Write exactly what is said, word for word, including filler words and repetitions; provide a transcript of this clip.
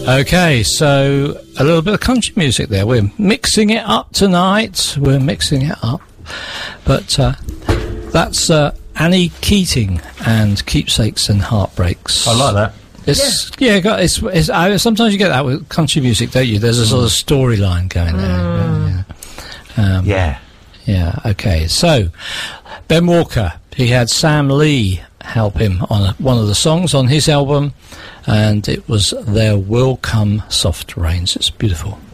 Okay, so a little bit of country music there. We're mixing it up tonight. We're mixing it up. But uh, that's uh, Annie Keating and Keepsakes and Heartbreaks. I like that. It's, yeah, yeah got, it's, it's, uh, sometimes you get that with country music, don't you? There's a sort of storyline going there. Mm. Yeah. Um, yeah. Yeah, okay. So, Ben Walker, he had Sam Lee help him on a, one of the songs on his album, and it was There Will Come Soft Rains. It's beautiful.